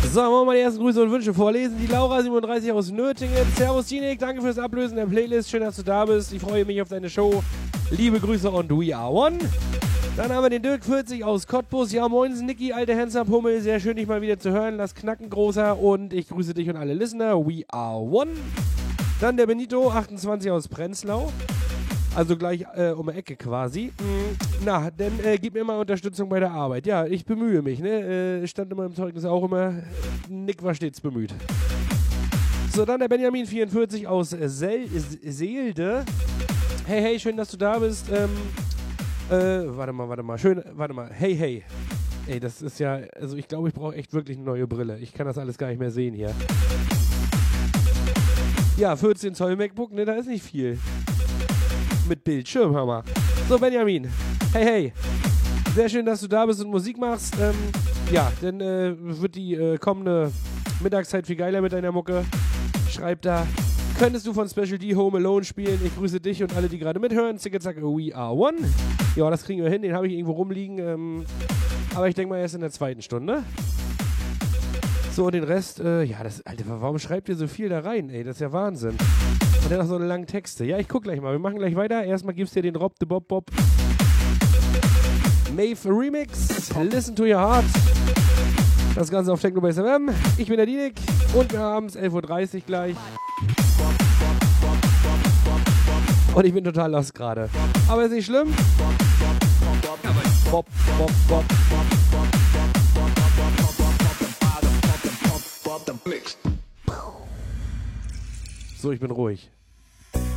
So, wollen wir mal die ersten Grüße und Wünsche vorlesen. Die Laura37 aus Nürtingen. Servus Tinik, danke fürs Ablösen der Playlist. Schön, dass du da bist. Ich freue mich auf deine Show. Liebe Grüße und We Are One. Dann haben wir den Dirk40 aus Cottbus. Ja, moinsen, Niki, alte Handsome Pummel. Sehr schön, dich mal wieder zu hören. Lass knacken, Großer. Und ich grüße dich und alle Listener. We Are One. Dann der Benito, 28 aus Prenzlau. Also gleich um die Ecke quasi. Na, dann gib mir mal Unterstützung bei der Arbeit. Ja, ich bemühe mich, ne? Stand immer im Zeugnis auch immer. Nick war stets bemüht. So, dann der Benjamin44 aus Seelde. Hey, hey, schön, dass du da bist. Warte mal. Hey, hey. Ey, das ist ja, also ich glaube, ich brauche echt wirklich eine neue Brille. Ich kann das alles gar nicht mehr sehen hier. Ja, 14 Zoll MacBook, ne, da ist nicht viel. Mit Bildschirm, hör mal. So, Benjamin. Hey, hey. Sehr schön, dass du da bist und Musik machst. Ja, dann wird die kommende Mittagszeit viel geiler mit deiner Mucke. Schreib da. Könntest du von Special D Home Alone spielen? Ich grüße dich und alle, die gerade mithören. Zicke, zacke, We Are One. Ja, das kriegen wir hin. Den habe ich irgendwo rumliegen. Aber ich denke mal erst in der zweiten Stunde. So, und den Rest, ja, das, Alter, warum schreibt ihr so viel da rein, ey? Das ist ja Wahnsinn. Und dann noch so eine lange Texte. Ja, ich guck gleich mal. Wir machen gleich weiter. Erstmal gibt's dir den Rob the Bob Bob Maeve Remix. Listen to your heart. Das Ganze auf Technobase FM. Ich bin der Dienik und wir haben es 11:30 Uhr gleich. Und ich bin total lost gerade. Aber ist nicht schlimm. Bob, Bob, Bob. So, ich bin ruhig.